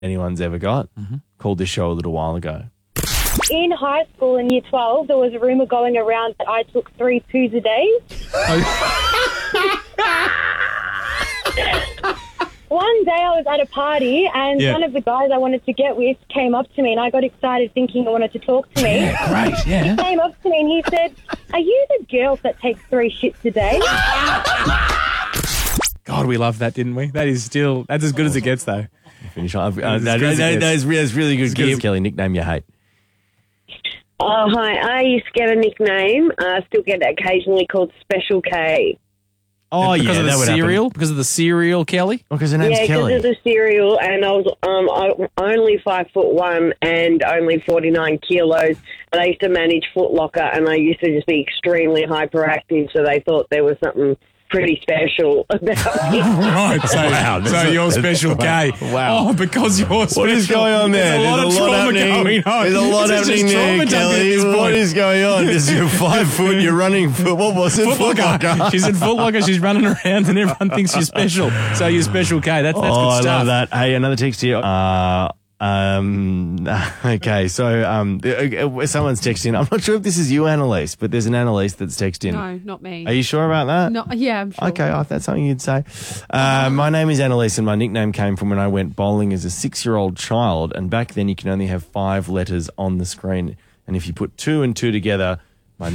anyone's ever got. Called this show a little while ago. In high school in year 12, there was a rumour going around that I took 3 poos a day. One day I was at a party and one of the guys I wanted to get with came up to me and I got excited thinking he wanted to talk to me. Yeah, great, yeah. He came up to me and he said, "Are you the girl that takes 3 shits a day?" God, we loved that, didn't we? That's as good as it gets, though. Finish off. That's really good. Give Kelly, nickname you hate. Oh, hi. I used to get a nickname. I still get it occasionally called Special K. Oh, because of the that would cereal? happen. Because of the cereal, Kelly? Oh, because her name's Kelly. Yeah, because of the cereal, and I was only 5'1" and only 49 kilos. And I used to manage Foot Locker, and I used to just be extremely hyperactive, so they thought there was something pretty special about me. Right, so you're Special K. Wow. Oh, because you're special. What is going on there? There's a lot of trauma going on. There's a lot happening there, Kelly. What is going on? You're 5 foot, you're running foot. What was it? Foot Locker. She's in Foot Locker, she's running around and everyone thinks she's special. So you're Special K. That's good stuff. I love that. Hey, another text here. Okay, so someone's texting. I'm not sure if this is you, Annalise, but there's an Annalise that's texting. No, not me. Are you sure about that? No, yeah, I'm sure. Okay, if that's something you'd say. My name is Annalise, and my nickname came from when I went bowling as a 6-year-old child, and back then you can only have 5 letters on the screen, and if you put 2 and 2 together, my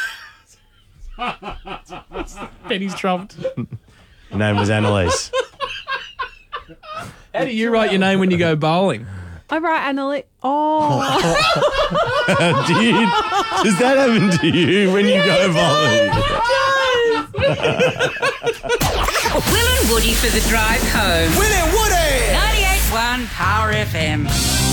Penny's trumped. name was Annalise. How do you write your name when you go bowling? I write Annalise. Oh. Does that happen to you when you go bowling? Will and Woody for the drive home. Will and Woody! 98.1 Power FM.